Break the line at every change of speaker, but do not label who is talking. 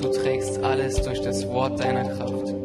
du trägst alles durch das Wort deiner Kraft.